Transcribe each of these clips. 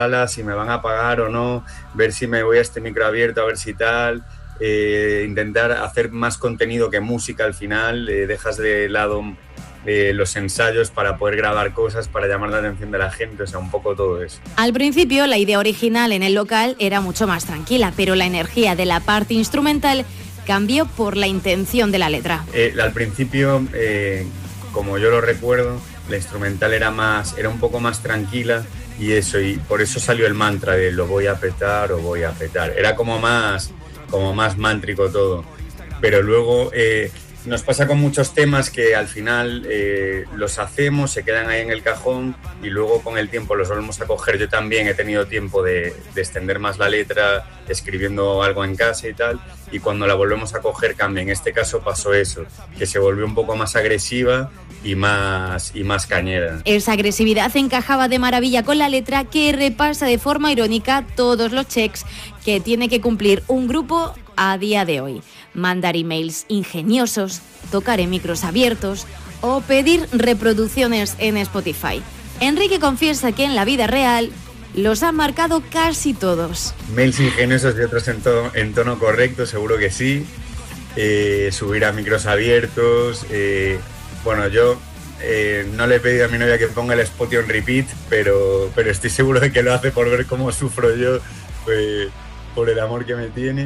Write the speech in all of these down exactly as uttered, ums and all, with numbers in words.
sala, si me van a pagar o no, ver si me voy a este micro abierto, a ver si tal, eh, intentar hacer más contenido que música al final, eh, dejas de lado eh, los ensayos para poder grabar cosas, para llamar la atención de la gente, o sea, un poco todo eso. Al principio la idea original en el local era mucho más tranquila, pero la energía de la parte instrumental cambió por la intención de la letra. Eh, al principio, eh, como yo lo recuerdo, la instrumental era más, era un poco más tranquila y eso, y por eso salió el mantra de lo voy a petar o voy a petar. Era como más, como más mántrico todo. Pero luego eh, nos pasa con muchos temas que al final eh, los hacemos, se quedan ahí en el cajón y luego con el tiempo los volvemos a coger. Yo también he tenido tiempo de, de extender más la letra, escribiendo algo en casa y tal, y cuando la volvemos a coger cambia. En este caso pasó eso, que se volvió un poco más agresiva y más, y más cañera. Esa agresividad encajaba de maravilla con la letra, que repasa de forma irónica todos los checks que tiene que cumplir un grupo a día de hoy. Mandar emails ingeniosos, tocar en micros abiertos o pedir reproducciones en Spotify. Enrique confiesa que en la vida real los han marcado casi todos. Mails ingeniosos y otros en, to- en tono correcto, seguro que sí. Eh, subir a micros abiertos. Eh, bueno, yo eh, no le he pedido a mi novia que ponga el Spotify on repeat, pero, pero estoy seguro de que lo hace por ver cómo sufro yo, pues, por el amor que me tiene.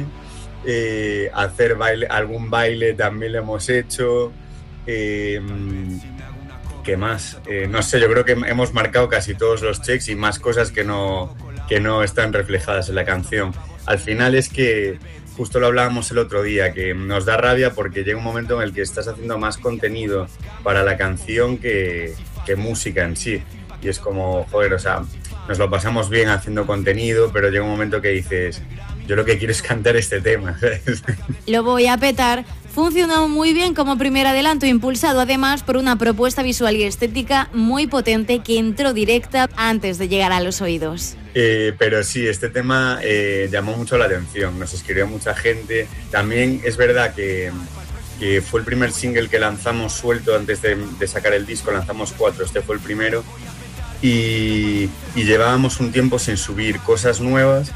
Eh, hacer baile, algún baile también lo hemos hecho. Eh, ¿Qué más? Eh, no sé, yo creo que hemos marcado casi todos los checks y más cosas que no, que no están reflejadas en la canción. Al final es que, justo lo hablábamos el otro día, que nos da rabia porque llega un momento en el que estás haciendo más contenido para la canción que, que música en sí. Y es como, joder, o sea, nos lo pasamos bien haciendo contenido, pero llega un momento que dices, yo lo que quiero es cantar este tema, ¿sabes? Lo voy a petar funcionó muy bien como primer adelanto, impulsado además por una propuesta visual y estética muy potente que entró directa antes de llegar a los oídos. Eh, pero sí, este tema eh, llamó mucho la atención, nos escribió mucha gente. También es verdad que, que fue el primer single que lanzamos suelto antes de, de sacar el disco, lanzamos cuatro, este fue el primero. Y, y llevábamos un tiempo sin subir cosas nuevas.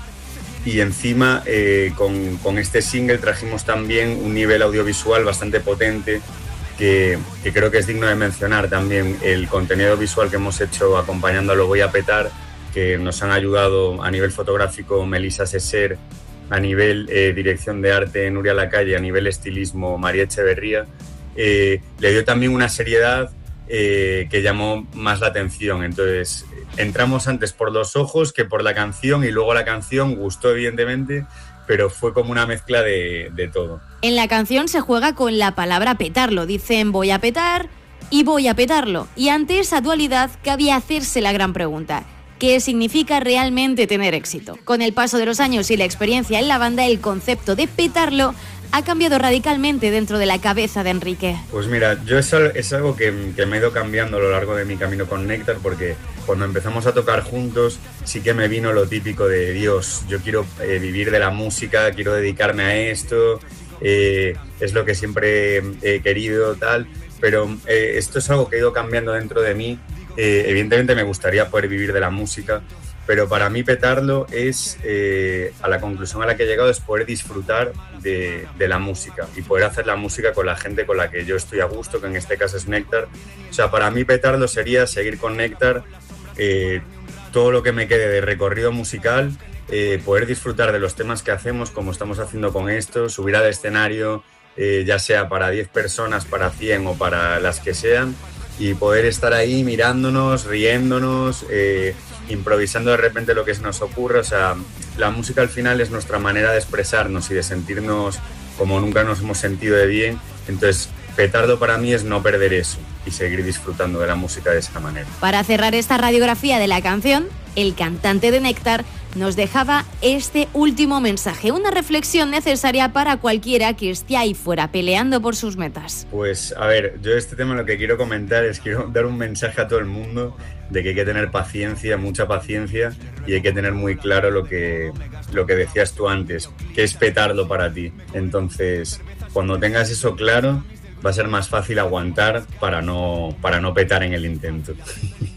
Y encima eh, con, con este single trajimos también un nivel audiovisual bastante potente que, que creo que es digno de mencionar también. El contenido visual que hemos hecho acompañando a Lo Voy a Petar, que nos han ayudado a nivel fotográfico Melissa Seser, a nivel eh, dirección de arte Nuria Lacalle, a nivel estilismo María Echeverría, eh, le dio también una seriedad eh, que llamó más la atención. Entonces entramos antes por los ojos que por la canción y luego la canción gustó evidentemente, pero fue como una mezcla de, de todo. En la canción se juega con la palabra petarlo, dicen voy a petar y voy a petarlo, y ante esa dualidad cabía hacerse la gran pregunta: ¿qué significa realmente tener éxito? Con el paso de los años y la experiencia en la banda, el concepto de petarlo ha cambiado radicalmente dentro de la cabeza de Enrique. Pues mira, yo es, es algo que, que me he ido cambiando a lo largo de mi camino con Néctar, porque cuando empezamos a tocar juntos sí que me vino lo típico de Dios, yo quiero eh, vivir de la música, quiero dedicarme a esto, eh, es lo que siempre he querido, tal, pero eh, esto es algo que he ido cambiando dentro de mí. Eh, evidentemente me gustaría poder vivir de la música, pero para mí petarlo es, eh, a la conclusión a la que he llegado, es poder disfrutar de, de la música y poder hacer la música con la gente con la que yo estoy a gusto, que en este caso es Néctar. O sea, para mí petarlo sería seguir con Néctar eh, todo lo que me quede de recorrido musical, eh, poder disfrutar de los temas que hacemos, como estamos haciendo con esto, subir al escenario, eh, ya sea para diez personas, para cien o para las que sean, y poder estar ahí mirándonos, riéndonos, eh, improvisando de repente lo que se nos ocurre. O sea, la música al final es nuestra manera de expresarnos y de sentirnos como nunca nos hemos sentido de bien. Entonces, petardo para mí es no perder eso y seguir disfrutando de la música de esa manera. Para cerrar esta radiografía de la canción, el cantante de Néctar nos dejaba este último mensaje, una reflexión necesaria para cualquiera que esté ahí fuera peleando por sus metas. Pues a ver, yo este tema lo que quiero comentar es quiero dar un mensaje a todo el mundo de que hay que tener paciencia, mucha paciencia, y hay que tener muy claro lo que, lo que decías tú antes, que es petarlo para ti. Entonces, cuando tengas eso claro, va a ser más fácil aguantar para no, para no petar en el intento.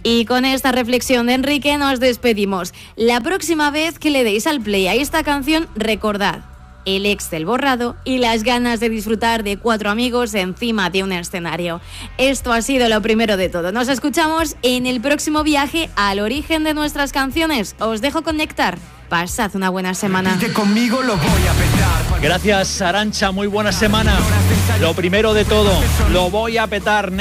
Y con esta reflexión de Enrique nos despedimos. La próxima vez que le deis al play a esta canción, recordad el Excel borrado y las ganas de disfrutar de cuatro amigos encima de un escenario. Esto ha sido lo primero de todo. Nos escuchamos en el próximo viaje al origen de nuestras canciones. Os dejo con Néctar. Pasad una buena semana. Conmigo lo voy a petar. Gracias, Arantxa. Muy buena semana. Lo primero de todo, lo voy a petar.